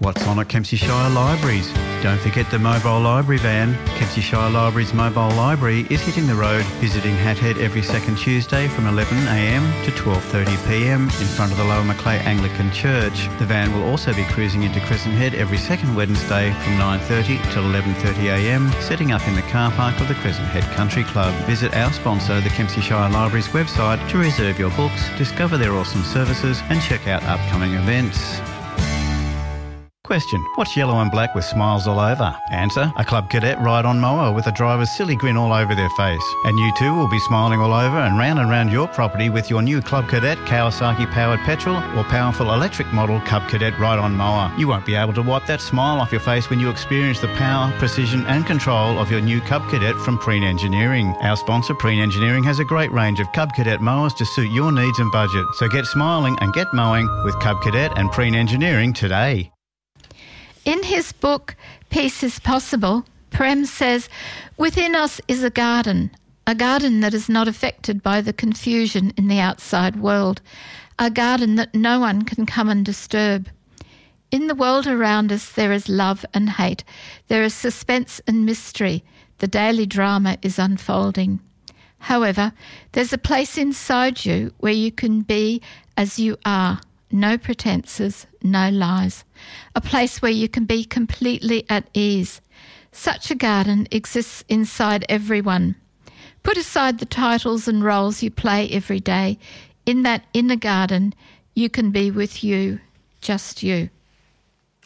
What's on at Kempsey Shire Libraries? Don't forget the mobile library van. Kempsey Shire Libraries Mobile Library is hitting the road, visiting Hathead every second Tuesday from 11am to 12:30pm in front of the Lower Macleay Anglican Church. The van will also be cruising into Crescent Head every second Wednesday from 9:30 till 11:30am, setting up in the car park of the Crescent Head Country Club. Visit our sponsor, the Kempsey Shire Libraries website, to reserve your books, discover their awesome services and check out upcoming events. Question: what's yellow and black with smiles all over? Answer: a Club Cadet ride-on mower with a driver's silly grin all over their face. And you too will be smiling all over and round your property with your new Club Cadet Kawasaki-powered petrol or powerful electric model Club Cadet ride-on mower. You won't be able to wipe that smile off your face when you experience the power, precision and control of your new Cub Cadet from Preen Engineering. Our sponsor, Preen Engineering, has a great range of Cub Cadet mowers to suit your needs and budget. So get smiling and get mowing with Cub Cadet and Preen Engineering today. In his book, Peace is Possible, Prem says, within us is a garden that is not affected by the confusion in the outside world, a garden that no one can come and disturb. In the world around us there is love and hate, there is suspense and mystery, the daily drama is unfolding. However, there's a place inside you where you can be as you are. No pretences, no lies. A place where you can be completely at ease. Such a garden exists inside everyone. Put aside the titles and roles you play every day. In that inner garden, you can be with you, just you.